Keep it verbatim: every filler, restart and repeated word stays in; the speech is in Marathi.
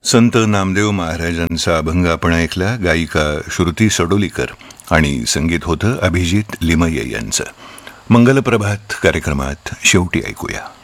संत नामदेव महाराजांचा अभंग आपण ऐकला. गायिका श्रुती सडोलीकर आणि संगीत होतं अभिजित लिमये यांचं. मंगलप्रभात कार्यक्रमात शेवटी ऐकूया.